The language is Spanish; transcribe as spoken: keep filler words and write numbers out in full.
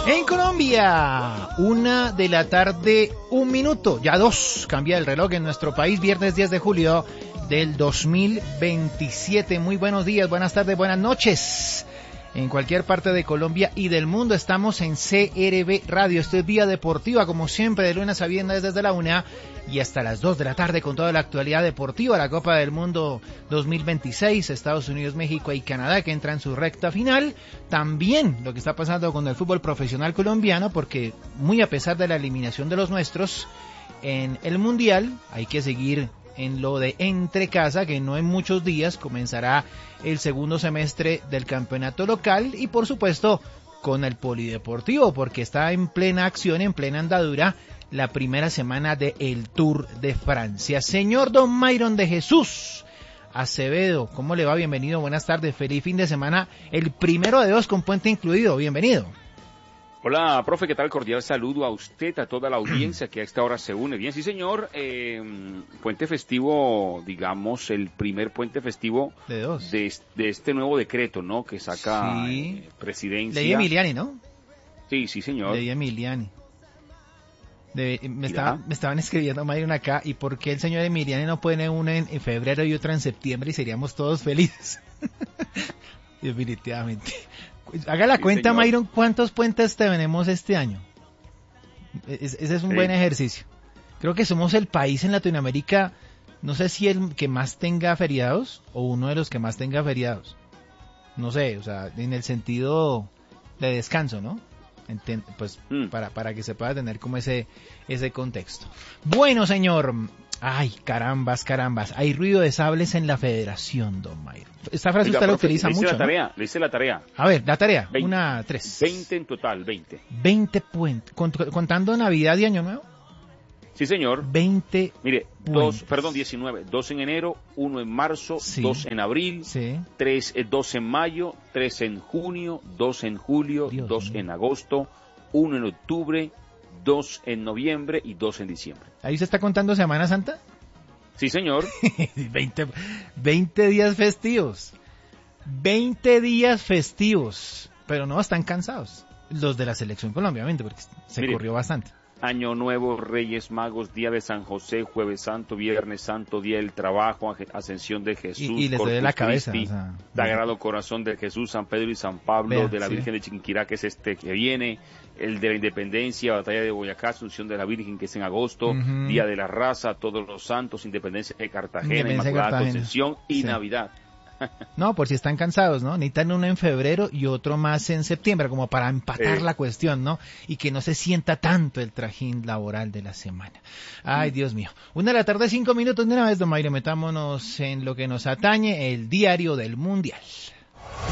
En Colombia, una de la tarde, un minuto, ya dos, cambia el reloj en nuestro país, viernes diez de julio del dos mil veintisiete. Muy buenos días, buenas tardes, buenas noches. En cualquier parte de Colombia y del mundo estamos en C R B Radio. Esto es Vía Deportiva, como siempre, de lunes a viernes desde la una y hasta las dos de la tarde con toda la actualidad deportiva. La Copa del Mundo dos mil veintiséis, Estados Unidos, México y Canadá que entra en su recta final. También lo que está pasando con el fútbol profesional colombiano, porque muy a pesar de la eliminación de los nuestros en el Mundial, hay que seguir en lo de entre casa, que no en muchos días comenzará el segundo semestre del campeonato local y por supuesto con el polideportivo, porque está en plena acción, en plena andadura la primera semana del Tour de Francia. Señor Don Myron de Jesús Acevedo, ¿cómo le va? Bienvenido, buenas tardes, feliz fin de semana, el primero de dos con puente incluido, bienvenido. Hola, profe, ¿qué tal? Cordial saludo a usted, a toda la audiencia que a esta hora se une. Bien, sí, señor, eh, puente festivo, digamos, el primer puente festivo de, dos. de, de este nuevo decreto, ¿no? Que saca sí. eh, presidencia. Ley Emiliani, ¿no? Sí, sí, señor. Ley Emiliani. De, me, estaba, me estaban escribiendo Mayron acá, ¿y por qué el señor Emiliani no pone una en, en febrero y otra en septiembre y seríamos todos felices? Definitivamente. Haga la sí, cuenta, señor. Myron, ¿cuántos puentes tenemos este año? Es, ese es un sí. buen ejercicio. Creo que somos el país en Latinoamérica, no sé si el que más tenga feriados o uno de los que más tenga feriados. No sé, o sea, en el sentido de descanso, ¿no? Enten, pues mm. para para que se pueda tener como ese ese contexto. Bueno, señor. Ay, carambas, carambas. Hay ruido de sables en la federación, don Myron. Esta frase Oiga, usted la utiliza le hice mucho, la tarea, ¿no? Le hice la tarea. A ver, la tarea. veinte, Una, tres. veinte en total, veinte. veinte puentes. ¿Contando Navidad y Año Nuevo? Sí, señor. veinte Mire, dos, perdón, diecinueve. Dos en enero, uno en marzo, sí. dos en abril, sí. tres, eh, dos en mayo, tres en junio, dos en julio, Dios dos mío. En agosto, uno en octubre, dos en noviembre y dos en diciembre. ¿Ahí se está contando Semana Santa? Sí, señor. veinte, veinte días festivos. veinte días festivos. Pero no, están cansados. Los de la Selección Colombia, obviamente, porque se Mire, corrió bastante. Año Nuevo, Reyes Magos, Día de San José, Jueves Santo, Viernes Santo, Día del Trabajo, Ascensión de Jesús, y, y les doy la cabeza, Christi, o sea, Sagrado Corazón de Jesús, San Pedro y San Pablo, Vea, de la sí. Virgen de Chiquinquirá, que es este que viene, el de la Independencia, Batalla de Boyacá, Asunción de la Virgen, que es en agosto, uh-huh. Día de la Raza, Todos los Santos, Independencia de Cartagena, Independencia Inmaculada Cartagena. Concepción y sí. Navidad. No, por si están cansados, ¿no? Necesitan uno en febrero y otro más en septiembre, como para empatar eh. la cuestión, ¿no? Y que no se sienta tanto el trajín laboral de la semana. Ay, mm. Dios mío. Una de la tarde, cinco minutos de una vez, don Mayro, metámonos en lo que nos atañe, el diario del Mundial.